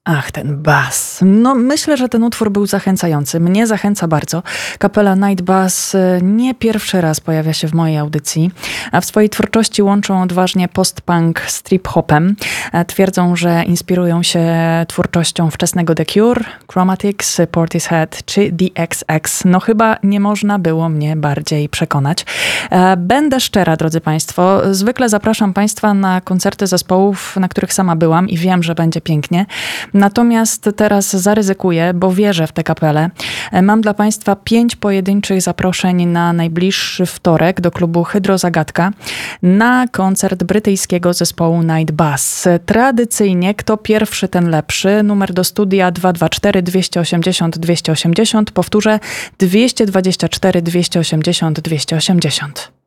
Ach, ten bas. No, myślę, że ten utwór był zachęcający. Mnie zachęca bardzo. Kapela Night Bus nie pierwszy raz pojawia się w mojej audycji, a w swojej twórczości łączą odważnie post-punk z trip-hopem. Twierdzą, że inspirują się twórczością wczesnego The Cure, Chromatics, Portishead czy The XX. No chyba nie można było mnie bardziej przekonać. Będę szczera, drodzy Państwo. Zwykle zapraszam Państwa na koncerty zespołów, na których sama byłam i wiem, że będzie pięknie. Natomiast teraz zaryzykuję, bo wierzę w tę kapelę. Mam dla Państwa 5 pojedynczych zaproszeń na najbliższy wtorek do klubu Hydrozagadka na koncert brytyjskiego zespołu Night Bus. Tradycyjnie kto pierwszy, ten lepszy. Numer do studia 224 280 280. Powtórzę 224 280 280.